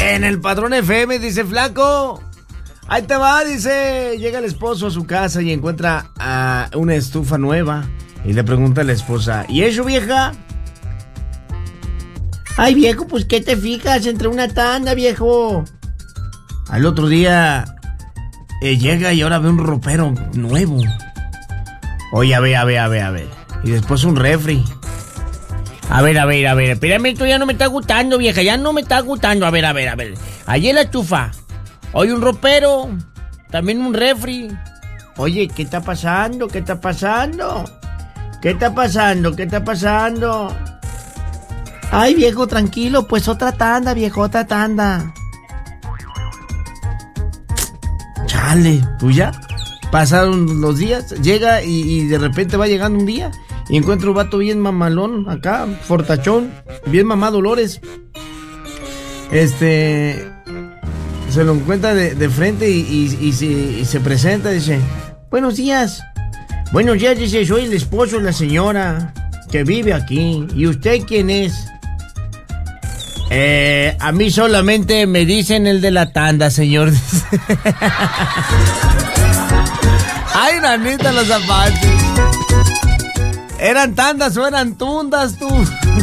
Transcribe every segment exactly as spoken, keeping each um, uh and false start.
En el Patrón F M, dice Flaco. Ahí te va, dice. Llega el esposo a su casa y encuentra a una estufa nueva. Y le pregunta a la esposa, ¿y eso, vieja? Ay, viejo, pues ¿qué te fijas? Entre una tanda, viejo. Al otro día eh, llega y ahora ve un ropero nuevo. Oye, a ver, a ver, a ver, a ver. Y después un refri. A ver, a ver, a ver. Espérame, esto ya no me está gustando, vieja. Ya no me está gustando. A ver, a ver, a ver. Allí la estufa. Hoy un ropero. También un refri. Oye, ¿qué está pasando? ¿Qué está pasando? ¿Qué está pasando? ¿Qué está pasando? Ay, viejo, tranquilo. Pues otra tanda, viejo, otra tanda. Chale, ¿pues ya? Pasaron los días. Llega y, y de repente va llegando un día y encuentra un vato bien mamalón acá, fortachón, bien mamá Dolores. Este... Se lo encuentra de, de frente y, y, y, se, y se presenta, dice, buenos días. Buenos días, dice, soy el esposo de la señora que vive aquí. ¿Y usted quién es? Eh, a mí solamente me dicen el de la tanda, señor. Ay, nanita, los zapatos. ¿Eran tandas o eran tundas, tú?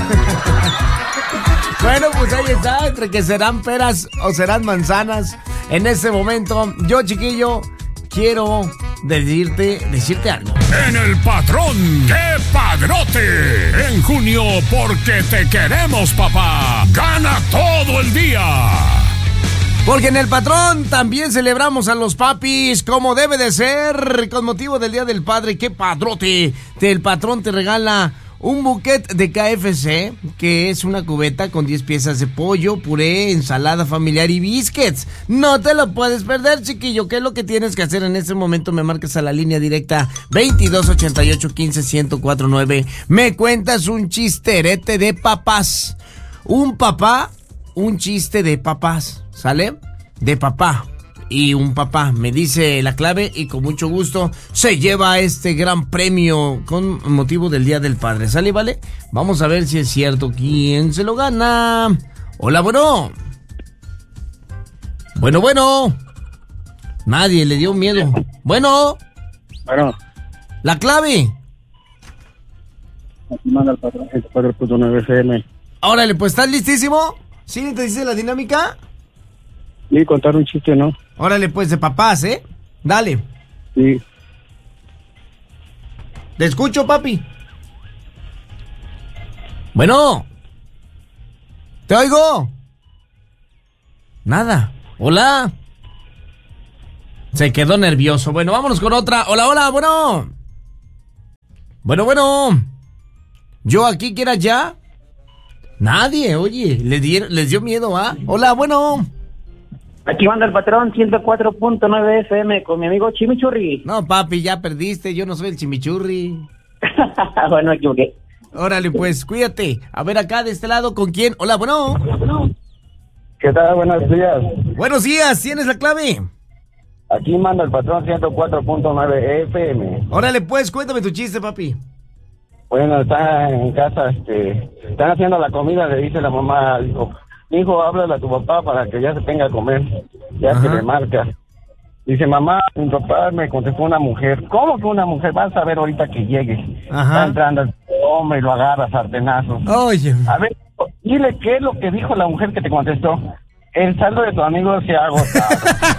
Bueno, pues ahí está, entre que serán peras o serán manzanas. En este momento, yo, chiquillo, quiero decirte, decirte algo. En el Patrón, ¡qué padrote! En junio, porque te queremos, papá. Gana todo el día. Porque en el Patrón también celebramos a los papis como debe de ser. Con motivo del Día del Padre, ¡qué padrote! El Patrón te regala un buquet de K F C, que es una cubeta con diez piezas de pollo, puré, ensalada familiar y biscuits. No te lo puedes perder, chiquillo. ¿Qué es lo que tienes que hacer en este momento? Me marcas a la línea directa veintidós ochenta y ocho quince ciento cuarenta y nueve. Me cuentas un chisterete de papás. Un papá, un chiste de papás, ¿sale? De papá. Y un papá me dice la clave y con mucho gusto se lleva este gran premio con motivo del Día del Padre. ¿Sale, vale? Vamos a ver si es cierto quién se lo gana. Hola, bueno. Bueno, bueno. Nadie le dio miedo. Bueno. Bueno. La clave. Aquí manda el patrón, el cuatro punto nueve F M. Órale, pues, ¿estás listísimo? ¿Sí? ¿Te dice la dinámica? Sí, contar un chiste, ¿no? Órale, pues, de papás, ¿eh? Dale. Sí. Te escucho, papi. Bueno. ¿Te oigo? Nada. Hola. Se quedó nervioso. Bueno, vámonos con otra. Hola, hola, bueno. Bueno, bueno. Yo aquí, ¿quieras ya? Nadie, oye. Les, dieron, les dio miedo, ¿ah? Hola, bueno. Aquí manda el patrón ciento cuatro punto nueve F M con mi amigo Chimichurri. No, papi, ya perdiste. Yo no soy el Chimichurri. Bueno, me equivoqué. Órale, pues, cuídate. A ver acá de este lado, ¿con quién? Hola, bueno. ¿Qué tal? Buenos días. Buenos días, ¿tienes la clave? Aquí manda el patrón ciento cuatro punto nueve F M. Órale, pues, cuéntame tu chiste, papi. Bueno, está en casa, este, están haciendo la comida, le dice la mamá, dijo, hijo, háblale a tu papá para que ya se tenga a comer. Ya se le marca. Dice, mamá, mi papá me contestó una mujer. ¿Cómo que una mujer? Vas a ver ahorita que llegue. Ajá. Está entrando el hombre y lo agarra a sartenazos. Oye. A ver, dile qué es lo que dijo la mujer que te contestó. El saldo de tu amigo se ha agotado.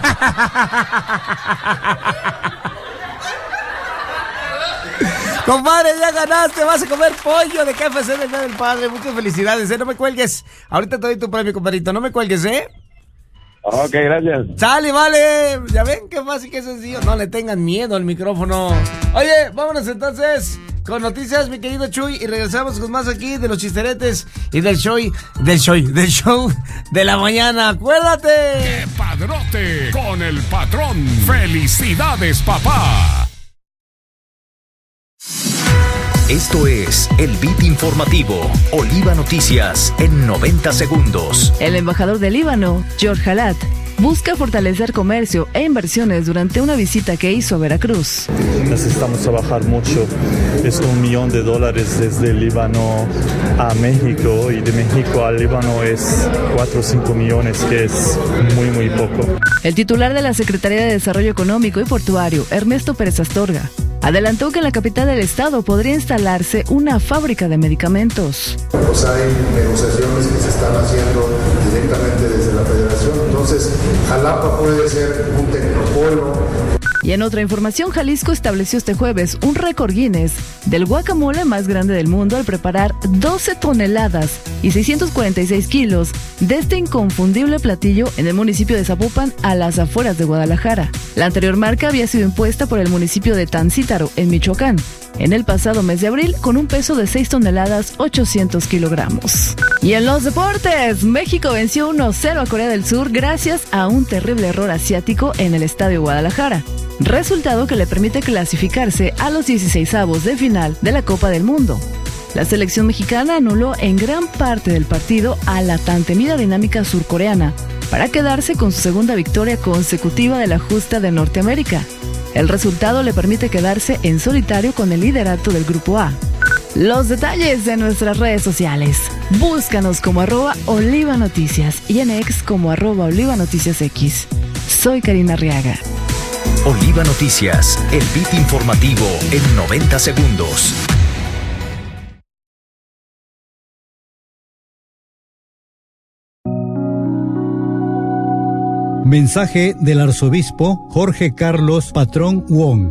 Compadre, ya ganaste, vas a comer pollo de K F C del Día del Padre. Muchas felicidades, ¿eh? No me cuelgues. Ahorita te doy tu premio, compadrito. No me cuelgues, ¿eh? Ok, gracias. Sale, vale. Ya ven qué fácil, qué sencillo. No le tengan miedo al micrófono. Oye, vámonos entonces con noticias, mi querido Chuy. Y regresamos con más aquí de los chisteretes y del show, del show, del show de la mañana. ¡Acuérdate! ¡Qué padrote! Con el patrón. ¡Felicidades, papá! Esto es el Beat Informativo, Oliva Noticias, en noventa segundos. El embajador del Líbano, George Halat, busca fortalecer comercio e inversiones durante una visita que hizo a Veracruz. Necesitamos trabajar mucho es un millón de dólares desde el Líbano a México, y de México al Líbano es cuatro o cinco millones, que es muy, muy poco. El titular de la Secretaría de Desarrollo Económico y Portuario, Ernesto Pérez Astorga, adelantó que en la capital del estado podría instalarse una fábrica de medicamentos. Pues hay negociaciones que se están haciendo directamente desde la federación, entonces Jalapa puede ser un tecnopolo. Y en otra información, Jalisco estableció este jueves un récord Guinness del guacamole más grande del mundo al preparar doce toneladas y seiscientos cuarenta y seis kilos de este inconfundible platillo en el municipio de Zapopan, a las afueras de Guadalajara. La anterior marca había sido impuesta por el municipio de Tancítaro, en Michoacán, en el pasado mes de abril, con un peso de seis toneladas ochocientos kilogramos. Y en los deportes, México venció uno cero a Corea del Sur gracias a un terrible error asiático en el estadio Guadalajara, resultado que le permite clasificarse a los dieciseisavos de final de la Copa del Mundo. La selección mexicana anuló en gran parte del partido a la tan temida dinámica surcoreana para quedarse con su segunda victoria consecutiva de la justa de Norteamérica. El resultado le permite quedarse en solitario con el liderato del Grupo A. Los detalles de nuestras redes sociales. Búscanos como arroba Oliva Noticias y en X como arroba Oliva Noticias X. Soy Karina Arriaga. Oliva Noticias, el beat informativo en noventa segundos. Mensaje del arzobispo Jorge Carlos Patrón Wong.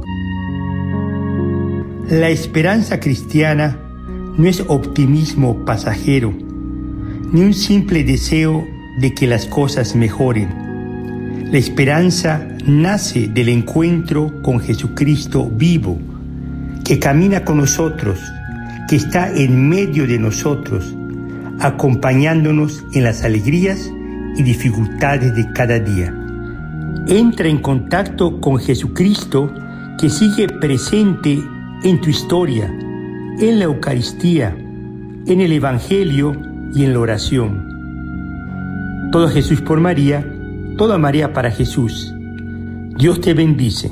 La esperanza cristiana no es optimismo pasajero, ni un simple deseo de que las cosas mejoren. La esperanza nace del encuentro con Jesucristo vivo, que camina con nosotros, que está en medio de nosotros, acompañándonos en las alegrías y dificultades de cada día. Entra en contacto con Jesucristo, que sigue presente en tu historia, en la Eucaristía, en el Evangelio y en la oración. Todo Jesús por María, toda María para Jesús. Dios te bendice.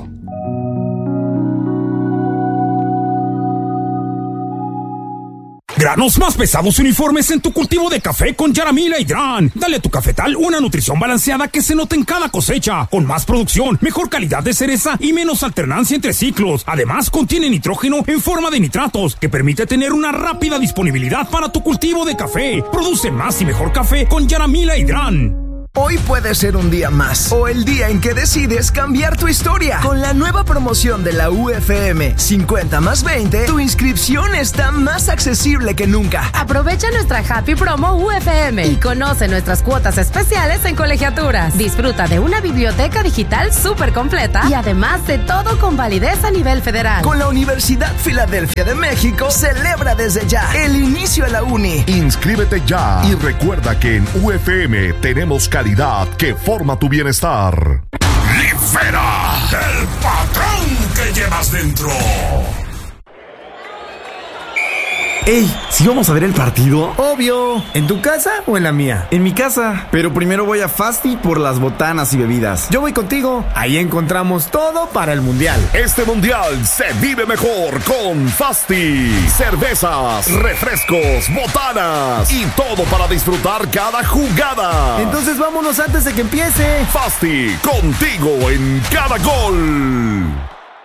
Granos más pesados uniformes en tu cultivo de café con Yaramila Hidran. Dale a tu cafetal una nutrición balanceada que se nota en cada cosecha, con más producción, mejor calidad de cereza y menos alternancia entre ciclos. Además, contiene nitrógeno en forma de nitratos, que permite tener una rápida disponibilidad para tu cultivo de café. Produce más y mejor café con Yaramila Hidran. Hoy puede ser un día más, o el día en que decides cambiar tu historia. Con la nueva promoción de la U F M cincuenta más veinte, tu inscripción está más accesible que nunca. Aprovecha nuestra Happy Promo U F M y conoce nuestras cuotas especiales en colegiaturas. Disfruta de una biblioteca digital súper completa y además de todo con validez a nivel federal. Con la Universidad Filadelfia de México, celebra desde ya el inicio a la uni. Inscríbete ya y recuerda que en U F M tenemos calidad que forma tu bienestar. ¡Libera el patrón que llevas dentro! ¡Ey! ¿Sí vamos a ver el partido? Obvio. ¿En tu casa o en la mía? En mi casa. Pero primero voy a Fasti por las botanas y bebidas. Yo voy contigo. Ahí encontramos todo para el Mundial. Este Mundial se vive mejor con Fasti. Cervezas, refrescos, botanas y todo para disfrutar cada jugada. Entonces vámonos antes de que empiece. Fasti, contigo en cada gol.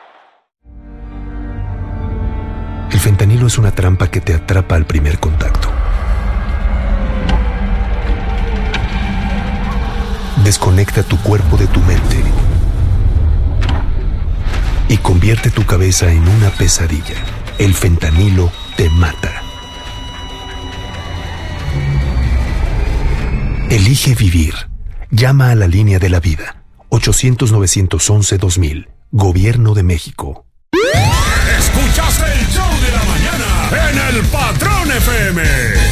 El fentanilo es una trampa que te atrapa al primer contacto. Desconecta tu cuerpo de tu mente y convierte tu cabeza en una pesadilla. El fentanilo te mata. Elige vivir. Llama a la línea de la vida. ochocientos, novecientos once, dos mil. Gobierno de México. Escuchaste el show de la mañana en el Patrón F M.